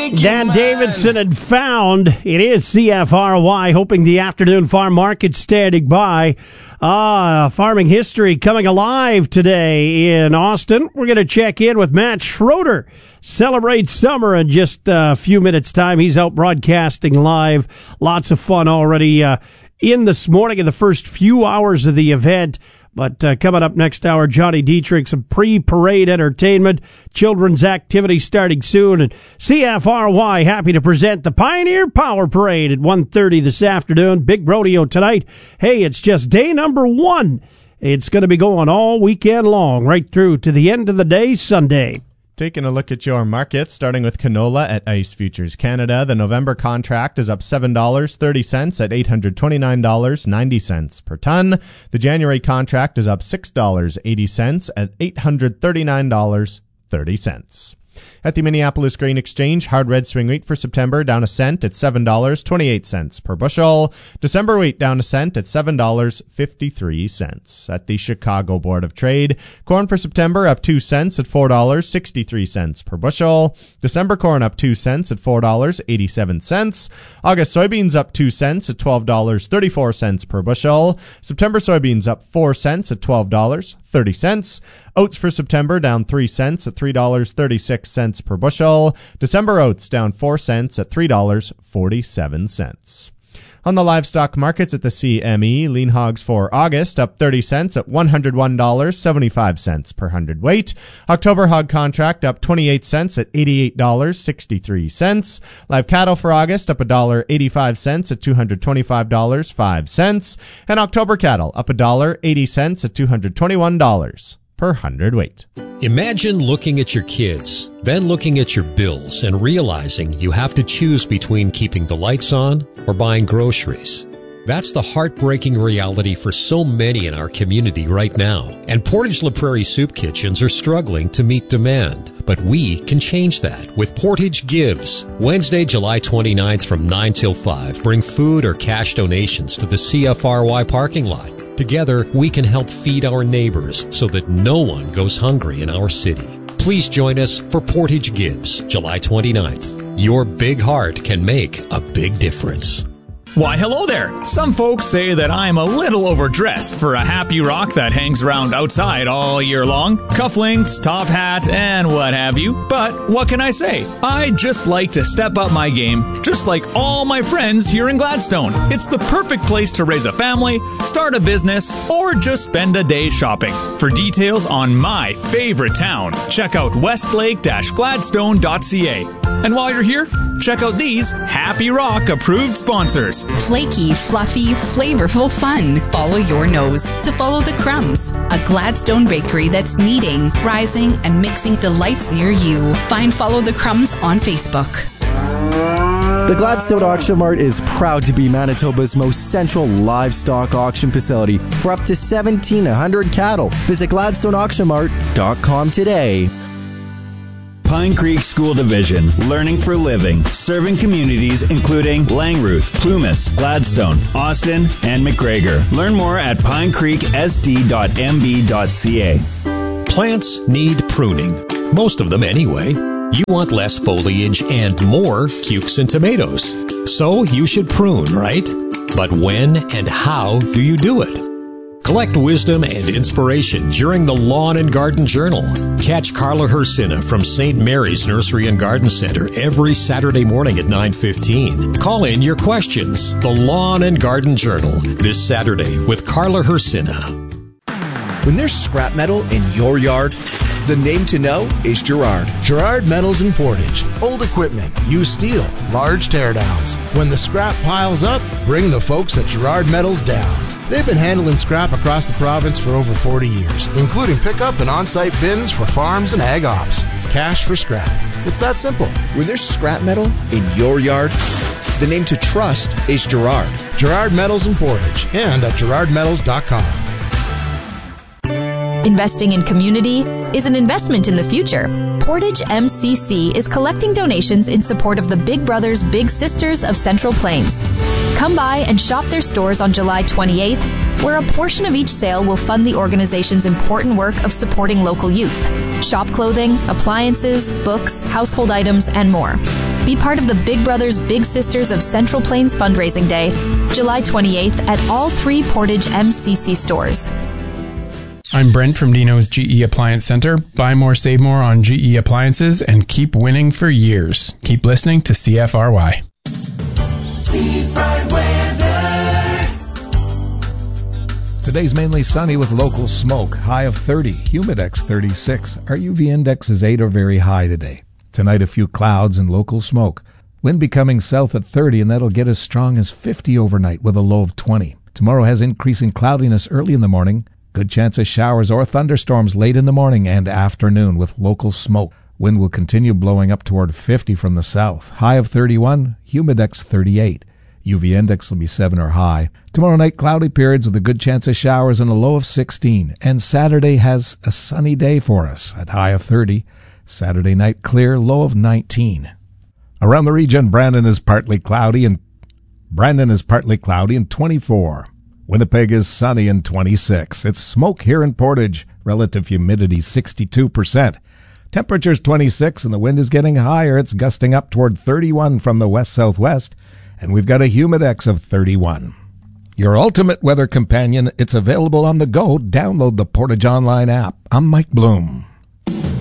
Thank you, Dan man. Davidson had found. It is CFRY, hoping the afternoon farm market standing by. Farming history coming alive today in Austin. We're going to check in with Matt Schroeder. Celebrate summer in just a few minutes' time. He's out broadcasting live. Lots of fun already in this morning in the first few hours of the event. But coming up next hour, Johnny Dietrich, some pre-parade entertainment, children's activities starting soon, and CFRY happy to present the Pioneer Power Parade at 1:30 this afternoon. Big rodeo tonight. Hey, it's just day number 1. It's going to be going all weekend long, right through to the end of the day, Sunday. Taking a look at your market, starting with canola at Ice Futures Canada. The November contract is up $7.30 at $829.90 per ton. The January contract is up $6.80 at $839.30. At the Minneapolis Grain Exchange, hard red swing wheat for September down a cent at $7.28 per bushel. December wheat down a cent at $7.53. At the Chicago Board of Trade, corn for September up 2 cents at $4.63 per bushel. December corn up 2 cents at $4.87. August soybeans up 2 cents at $12.34 per bushel. September soybeans up 4 cents at $12.30. Oats for September down 3 cents at $3.36 per bushel. December oats down 4 cents at $3.47. On the livestock markets at the CME, lean hogs for August up 30 cents at $101.75 per hundredweight. October hog contract up 28 cents at $88.63. Live cattle for August up $1.85 at $225.05. And October cattle up $1.80 at $221 per hundredweight. Imagine looking at your kids, then looking at your bills and realizing you have to choose between keeping the lights on or buying groceries. That's the heartbreaking reality for so many in our community right now. And Portage La Prairie soup kitchens are struggling to meet demand. But we can change that with Portage Gives. Wednesday, July 29th from 9 till 5. Bring food or cash donations to the CFRY parking lot. Together, we can help feed our neighbors so that no one goes hungry in our city. Please join us for Portage Gives, July 29th. Your big heart can make a big difference. Why, hello there. Some folks say that I'm a little overdressed for a happy rock that hangs around outside all year long. Cufflinks, top hat, and what have you. But what can I say? I just like to step up my game, just like all my friends here in Gladstone. It's the perfect place to raise a family, start a business, or just spend a day shopping. For details on my favorite town, check out westlake-gladstone.ca. And while you're here, check out these Happy Rock approved sponsors. Flaky, fluffy, flavorful fun. Follow your nose to follow the crumbs. A Gladstone bakery that's kneading, rising, and mixing delights near you. Find Follow the Crumbs on Facebook. The Gladstone Auction Mart is proud to be Manitoba's most central livestock auction facility for up to 1,700 cattle. Visit GladstoneAuctionMart.com today. Pine Creek School Division, learning for living, serving communities including Langruth, Plumas, Gladstone, Austin, and McGregor. Learn more at pinecreeksd.mb.ca. Plants need pruning, most of them anyway. You want less foliage and more cukes and tomatoes. So you should prune, right? But when and how do you do it? Collect wisdom and inspiration during the Lawn and Garden Journal. Catch Carla Hersina from St. Mary's Nursery and Garden Center every Saturday morning at 9:15. Call in your questions. The Lawn and Garden Journal this Saturday with Carla Hersina. When there's scrap metal in your yard, the name to know is Gerard. Gerard Metals in Portage. Old equipment, used steel, large teardowns. When the scrap piles up, bring the folks at Gerard Metals down. They've been handling scrap across the province for over 40 years, including pickup and on-site bins for farms and ag ops. It's cash for scrap. It's that simple. When there's scrap metal in your yard, the name to trust is Gerard. Gerard Metals in Portage and at GerardMetals.com. Investing in community is an investment in the future. Portage MCC is collecting donations in support of the Big Brothers Big Sisters of Central Plains. Come by and shop their stores on July 28th, where a portion of each sale will fund the organization's important work of supporting local youth. Shop clothing, appliances, books, household items, and more. Be part of the Big Brothers Big Sisters of Central Plains Fundraising Day, July 28th at all 3 Portage MCC stores. I'm Brent from Dino's GE Appliance Center. Buy more, save more on GE appliances and keep winning for years. Keep listening to CFRY. Today's mainly sunny with local smoke. High of 30. Humidex 36. Our UV index is 8 or very high today. Tonight a few clouds and local smoke. Wind becoming south at 30, and that'll get as strong as 50 overnight with a low of 20. Tomorrow has increasing cloudiness early in the morning. Good chance of showers or thunderstorms late in the morning and afternoon with local smoke. Wind will continue blowing up toward 50 from the south. High of 31, humidex 38. UV index will be 7 or high. Tomorrow night, cloudy periods with a good chance of showers and a low of 16. And Saturday has a sunny day for us at high of 30. Saturday night clear, low of 19. Around the region, Brandon is partly cloudy and 24. Winnipeg is sunny and 26. It's smoke here in Portage. Relative humidity 62%. Temperature's 26 and the wind is getting higher. It's gusting up toward 31 from the west-southwest. And we've got a humidex of 31. Your ultimate weather companion. It's available on the go. Download the Portage Online app. I'm Mike Bloom.